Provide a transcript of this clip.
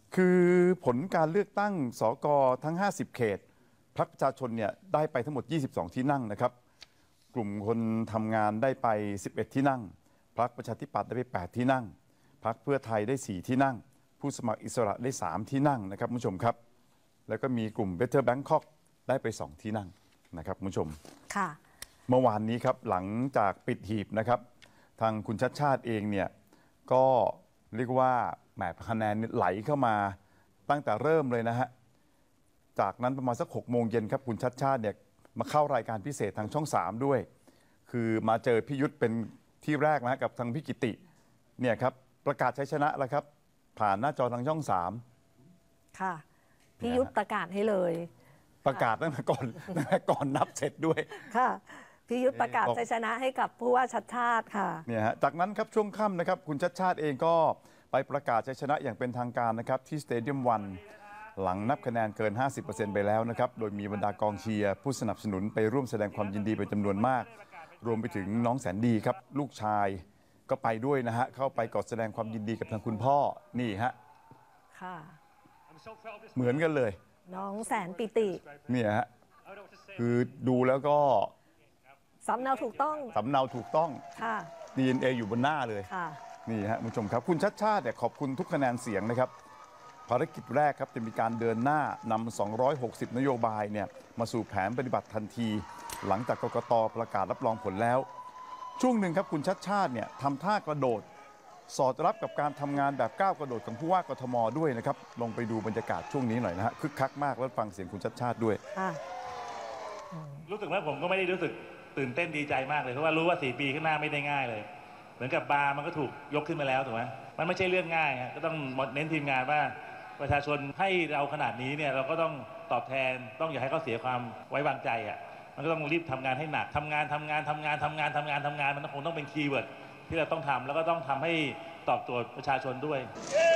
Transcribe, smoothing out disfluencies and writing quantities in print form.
คือผลการเลือกตั้งสกทั้ง50เขตพรรคประชาชนเนี่ยได้ไปทั้งหมด22ที่นั่งนะครับกลุ่มคนทำงานได้ไป11ที่นั่งพรรคประชาธิปัตย์ได้ไป8ที่นั่งพรรคเพื่อไทยได้4ที่นั่งผู้สมัครอิสระได้3ที่นั่งนะครับคุณผู้ชมครับแล้วก็มีกลุ่ม Better Bangkok ได้ไป2ที่นั่งนะครับคุณผู้ชมค่ะเมื่อวานนี้ครับหลังจากปิดหีบนะครับทางคุณชัดชาติเองเนี่ยก็เรียกว่าแหมคะแนนไหลเข้ามาตั้งแต่เริ่มเลยนะฮะจากนั้นประมาณสัก6 โมงเย็นครับคุณชัดชาติเนี่ยมาเข้ารายการพิเศษทางช่อง3ด้วยคือมาเจอพี่ยุทธเป็นที่แรกนะกับทางพี่กิติเนี่ยครับประกาศชัยชนะแล้วครับผ่านหน้าจอทางช่อง3 ค่ะพี่ยุทธประกาศให้เลยประกาศตั้งแต่ก่อนนับเสร็จด้วยค่ะพี่ยุทธประกาศชัยชนะให้กับผู้ว่าชัดชาติค่ะเนี่ยฮะจากนั้นครับช่วงค่ำนะครับคุณชัดชาติเองก็ไปประกาศชัยชนะอย่างเป็นทางการนะครับที่สเตเดียมวันหลังนับคะแนนเกิน 50% ไปแล้วนะครับโดยมีบรรดากองเชียร์ผู้สนับสนุนไปร่วมแสดงความยินดีเป็นจำนวนมากรวมไปถึงน้องแสนดีครับลูกชายก็ไปด้วยนะฮะเข้าไปกอดแสดงความยินดีกับทางคุณพ่อนี่ฮะค่ะเหมือนกันเลยน้องแสนปิติเนี่ยฮะคือดูแล้วก็สำเนาถูกต้องค่ะ DNA อยู่บนหน้าเลยค่ะนี่ฮะคุณผู้ชมครับคุณชัดชาติเนี่ยขอบคุณทุกคะแนนเสียงนะครับภารกิจแรกครับจะมีการเดินหน้านำ260นโยบายเนี่ยมาสู่แผนปฏิบัติทันทีหลังจากกกต.ประกาศรับรองผลแล้วช่วงหนึ่งครับคุณชัดชาติเนี่ยทำท่ากระโดดสอดรับกับการทำงานแบบก้าวกระโดดของผู้ว่ากทมด้วยนะครับลงไปดูบรรยากาศช่วงนี้หน่อยนะฮะคึกคักมากแล้วฟังเสียงคุณชัดชาติด้วยรู้สึกว่าผมก็ไม่ได้รู้สึกตื่นเต้นดีใจมากเลยเพราะว่ารู้ว่า4 ปีข้างหน้าไม่ได้ง่ายเลยเหมือนกับบาร์มันก็ถูกยกขึ้นมาแล้วถูกไหมมันไม่ใช่เรื่องง่ายก็ต้องเน้นทีมงานว่าประชาชนให้เราขนาดนี้เนี่ยเราก็ต้องตอบแทนต้องอย่าให้เขาเสียความไว้วางใจมันก็ต้องรีบทำงานให้หนักทำงานมันคงต้องเป็นคีย์เวิร์ดที่เราต้องทำแล้วก็ต้องทำให้ตอบโจทย์ประชาชนด้วย